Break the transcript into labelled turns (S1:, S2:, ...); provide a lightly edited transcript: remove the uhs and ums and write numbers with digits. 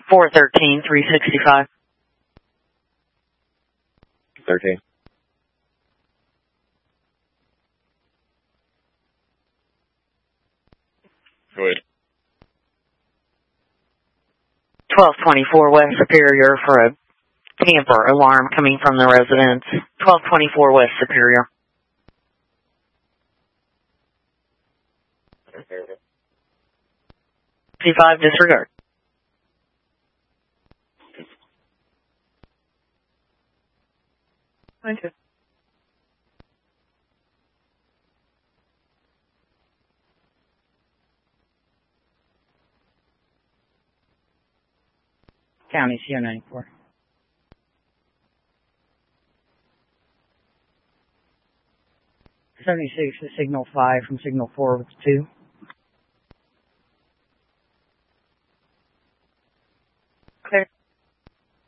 S1: 413, 365.
S2: 13. Go ahead.
S1: 1224 West Superior for a tamper alarm coming from the residence. 1224 West Superior. C5 disregard. Thank you.
S3: County CO94. '76 is signal 5 from signal 4 with 2.